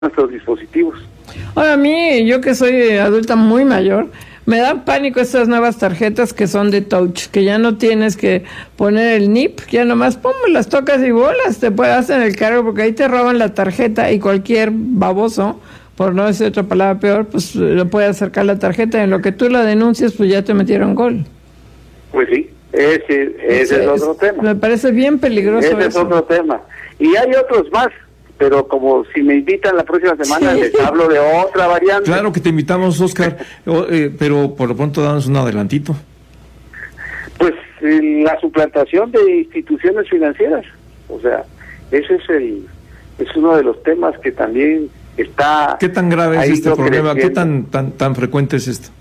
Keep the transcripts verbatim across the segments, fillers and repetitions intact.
nuestros dispositivos. Ahora, a mí, yo que soy adulta muy mayor, me da pánico estas nuevas tarjetas que son de touch, que ya no tienes que poner el N I P, ya nomás pum, las tocas y bolas, te puedes hacer el cargo, porque ahí te roban la tarjeta y cualquier baboso, por no decir otra palabra peor, pues lo puede acercar la tarjeta, y en lo que tú la denuncias, pues ya te metieron gol. Pues sí, ese, ese, ese es otro tema. Me parece bien peligroso Ese eso. es otro tema. Y hay otros más, pero como si me invitan la próxima semana, sí, les hablo de otra variante. Claro que te invitamos, Oscar, eh, pero por lo pronto danos un adelantito. Pues eh, la suplantación de instituciones financieras, o sea, ese es el es uno de los temas que también está. ¿Qué tan grave es este problema? Creciendo. ¿Qué tan tan tan frecuente es esto?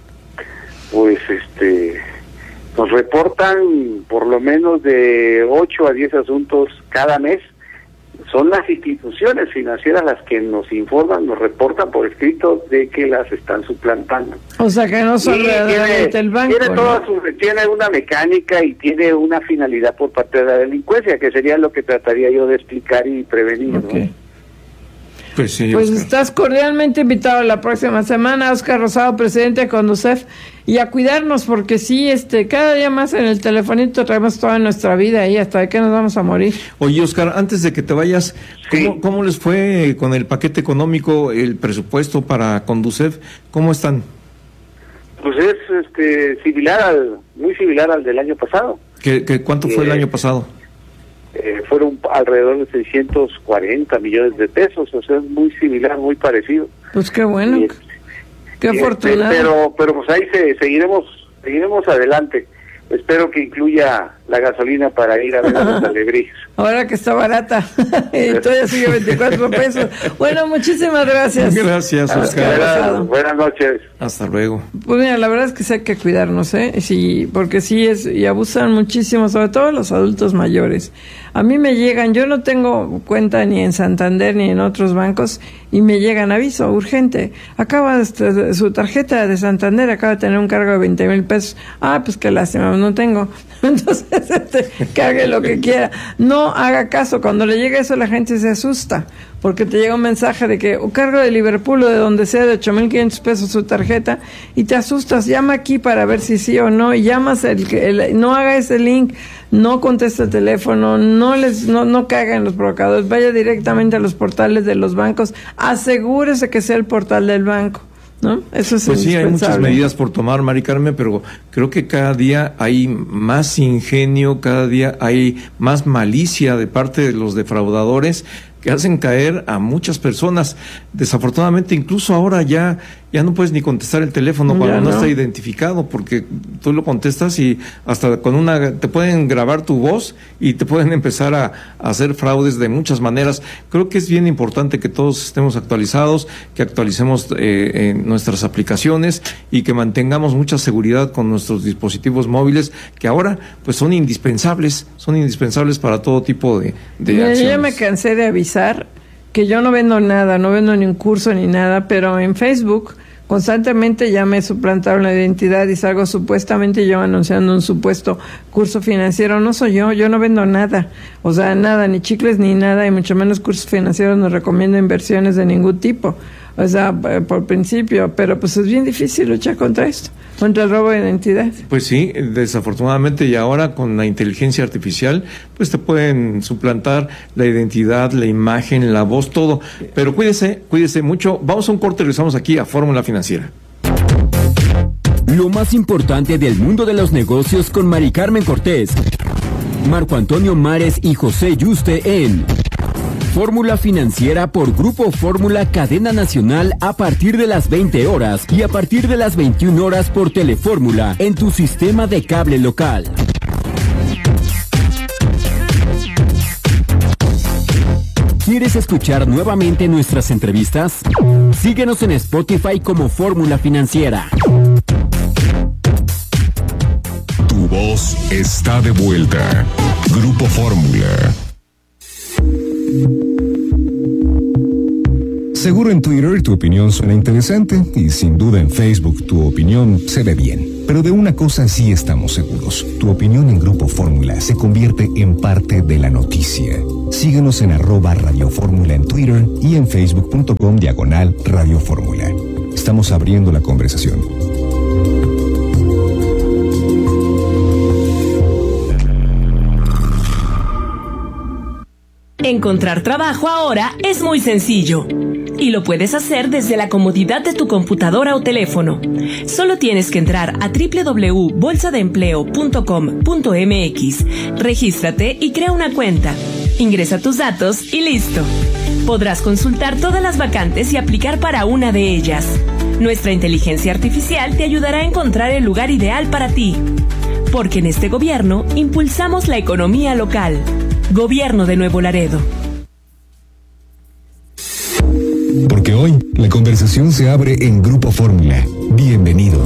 Pues este nos reportan por lo menos de ocho a diez asuntos cada mes. Son las instituciones financieras las que nos informan, nos reportan por escrito de que las están suplantando. O sea, que no son realmente el banco, tiene, ¿no? toda su, tiene una mecánica y tiene una finalidad por parte de la delincuencia, que sería lo que trataría yo de explicar y prevenir. Okay. ¿No? Pues sí, Pues Oscar. estás cordialmente invitado la próxima semana, Oscar Rosado, presidente de Conducef, y a cuidarnos, porque sí, este, cada día más en el telefonito traemos toda nuestra vida y hasta de qué nos vamos a morir. Oye, Oscar, antes de que te vayas, ¿cómo, Sí. ¿cómo les fue con el paquete económico, el presupuesto para Conducef? ¿Cómo están? Pues es este similar al, muy similar al del año pasado. ¿Qué, qué, ¿Cuánto fue el Eh, año pasado? Eh, fueron alrededor de seiscientos cuarenta millones de pesos, o sea, es muy similar, muy parecido. Pues qué bueno, Y, qué y, afortunado. Pero, pero pues ahí se, seguiremos, seguiremos adelante. Espero que incluya la gasolina para ir a ver a los alegrías. Ahora que está barata, y todavía sigue veinticuatro pesos. Bueno, muchísimas gracias. Gracias, Oscar. Buenas, buenas noches. Hasta luego. Pues mira, la verdad es que sí hay que cuidarnos, ¿eh? Sí, porque sí es, y abusan muchísimo, sobre todo los adultos mayores. A mí me llegan, yo no tengo cuenta ni en Santander ni en otros bancos, y me llegan aviso urgente. Acaba este, su tarjeta de Santander acaba de tener un cargo de veinte mil pesos. Ah, pues qué lástima, no tengo. Entonces, este, cargue lo que quiera. No haga caso. Cuando le llega eso, la gente se asusta, porque te llega un mensaje de que o cargo de Liverpool o de donde sea de ocho mil quinientos pesos su tarjeta, y te asustas. Llama aquí para ver si sí o no, y llamas el, el no haga ese link, no contesta el teléfono, no les no no caiga en los provocadores, vaya directamente a los portales de los bancos, asegúrese que sea el portal del banco, ¿no? Eso es Pues sí, hay muchas indispensable. medidas por tomar, Mari Carmen, pero creo que cada día hay más ingenio, cada día hay más malicia de parte de los defraudadores que hacen caer a muchas personas. Desafortunadamente, incluso ahora ya ya no puedes ni contestar el teléfono cuando Ya no no. está identificado, porque tú lo contestas y hasta con una te pueden grabar tu voz y te pueden empezar a, a hacer fraudes de muchas maneras. Creo que es bien importante que todos estemos actualizados, que actualicemos eh, eh, nuestras aplicaciones y que mantengamos mucha seguridad con nuestros dispositivos móviles, que ahora pues son indispensables, son indispensables para todo tipo de, de Mira, yo acciones. ya me cansé de avisar que yo no vendo nada, no vendo ni un curso ni nada, pero en Facebook constantemente ya me suplantaron la identidad y salgo supuestamente yo anunciando un supuesto curso financiero. No soy yo, yo no vendo nada, o sea, nada, ni chicles ni nada, y mucho menos cursos financieros, no recomiendo inversiones de ningún tipo, o sea, por principio, pero pues es bien difícil luchar contra esto, contra el robo de identidad. Pues sí, desafortunadamente, y ahora con la inteligencia artificial, pues te pueden suplantar la identidad, la imagen, la voz, todo. Pero cuídese, cuídese mucho. Vamos a un corte y regresamos aquí a Fórmula Financiera. Lo más importante del mundo de los negocios con Mari Carmen Cortés, Marco Antonio Mares y José Yuste en Fórmula Financiera por Grupo Fórmula Cadena Nacional a partir de las veinte horas y a partir de las veintiuna horas por Telefórmula en tu sistema de cable local. ¿Quieres escuchar nuevamente nuestras entrevistas? Síguenos en Spotify como Fórmula Financiera. Tu voz está de vuelta. Grupo Fórmula. Seguro en Twitter tu opinión suena interesante y sin duda en Facebook tu opinión se ve bien. Pero de una cosa sí estamos seguros. Tu opinión en Grupo Fórmula se convierte en parte de la noticia. Síguenos en arroba Radio Fórmula en Twitter y en facebook.com diagonal Radio Fórmula. Estamos abriendo la conversación. Encontrar trabajo ahora es muy sencillo. Y lo puedes hacer desde la comodidad de tu computadora o teléfono. Solo tienes que entrar a doble u doble u doble u punto bolsa de empleo punto com punto m x, regístrate y crea una cuenta. Ingresa tus datos y listo. Podrás consultar todas las vacantes y aplicar para una de ellas. Nuestra inteligencia artificial te ayudará a encontrar el lugar ideal para ti. Porque en este gobierno impulsamos la economía local. Gobierno de Nuevo Laredo. Porque hoy la conversación se abre en Grupo Fórmula. Bienvenido.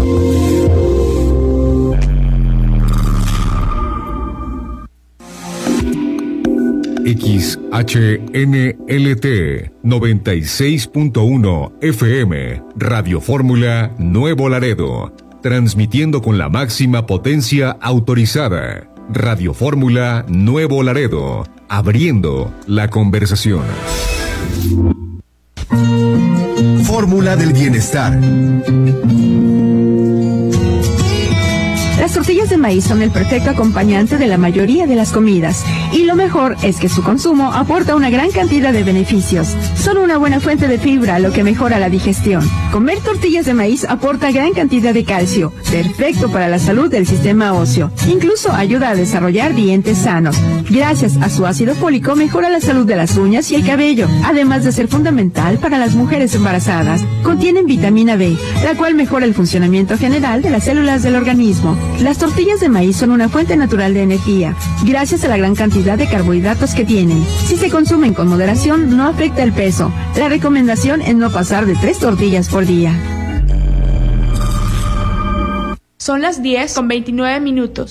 X H N L T noventa y seis punto uno F M, Radio Fórmula Nuevo Laredo, transmitiendo con la máxima potencia autorizada. Radio Fórmula Nuevo Laredo, abriendo la conversación. Fórmula del bienestar. Las tortillas de maíz son el perfecto acompañante de la mayoría de las comidas, y lo mejor es que su consumo aporta una gran cantidad de beneficios. Son una buena fuente de fibra, lo que mejora la digestión. Comer tortillas de maíz aporta gran cantidad de calcio, perfecto para la salud del sistema óseo. Incluso ayuda a desarrollar dientes sanos. Gracias a su ácido fólico mejora la salud de las uñas y el cabello, además de ser fundamental para las mujeres embarazadas. Contienen vitamina B, la cual mejora el funcionamiento general de las células del organismo. Las tortillas de maíz son una fuente natural de energía, gracias a la gran cantidad de carbohidratos que tienen. Si se consumen con moderación, no afecta el peso. La recomendación es no pasar de tres tortillas por día. Son las diez con veintinueve minutos.